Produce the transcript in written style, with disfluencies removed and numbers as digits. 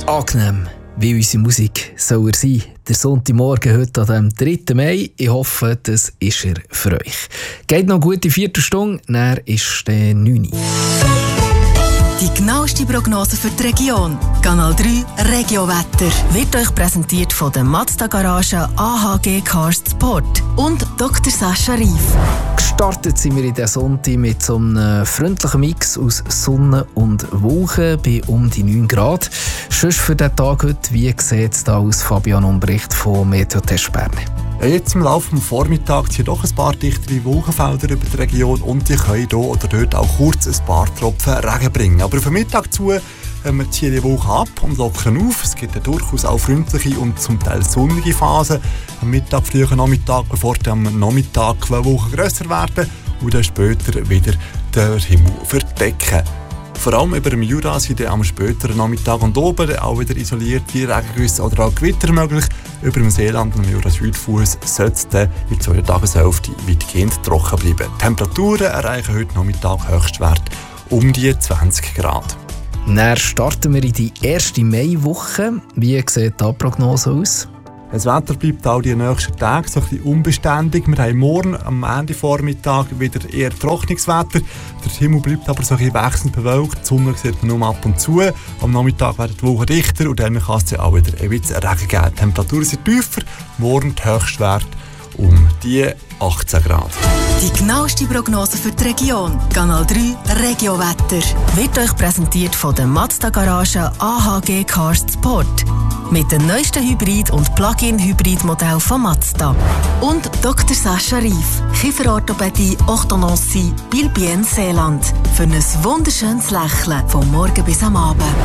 Angenehm, wie unsere Musik soll er sein. Der Sonntagmorgen heute an dem 3. Mai. Ich hoffe, das ist er für euch. Geht noch eine gute Viertelstunde, dann ist es 9 Uhr. Die genaueste Prognose für die Region. Kanal 3 Regiowetter wird euch präsentiert von der Mazda Garage AHG Cars Sport und Dr. Sascha Rief. Gestartet sind wir in den Sonntag mit so einem freundlichen Mix aus Sonne und Wolken bei um die 9 Grad. Sonst für den Tag heute, wie sieht es da aus, Fabian Umbrecht von Meteotest Bern? Ja, jetzt im Laufe des Vormittags ziehen doch ein paar dichtere Wolkenfelder über die Region und die können hier oder dort auch kurz ein paar Tropfen Regen bringen. Aber vom Mittag zu wir ziehen die Wolken ab und lockern auf. Es gibt ja durchaus auch freundliche und zum Teil sonnige Phasen. Am Mittag, frühen Nachmittag, bevor dann am Nachmittag die Wolken grösser werden und dann später wieder den Himmel verdecken. Vor allem über dem Jura sind dann am späteren Nachmittag und oben auch wieder isolierte Regengüsse oder auch Gewitter möglich. Über dem Seeland und dem Jura-Südfuss sollte es dann in der zweiten Tageshälfte weitgehend trocken bleiben. Die Temperaturen erreichen heute Nachmittag Höchstwert um die 20 Grad. Dann starten wir in die erste Maiwoche. Wie sieht die Prognose aus? Das Wetter bleibt auch die nächsten Tage so ein bisschen unbeständig. Wir haben morgen am Ende Vormittag wieder eher trockenes Wetter. Der Himmel bleibt aber so ein bisschen wechselnd bewölkt. Die Sonne sieht man nur ab und zu. Am Nachmittag werden die Wolken dichter und dann kann es auch wieder ein bisschen Regen geben. Die Temperaturen sind tiefer. Morgen der Höchstwert um die 18 Grad. Die genaueste Prognose für die Region. Kanal 3 Regiowetter wird euch präsentiert von der Mazda Garage AHG Cars Sport. Mit dem neuesten Hybrid- und Plug-in-Hybrid-Modell von Mazda. Und Dr. Sascha Rief, Kieferorthopädie, Orthodontie, Bilbien, Seeland. Für ein wunderschönes Lächeln vom Morgen bis am Abend.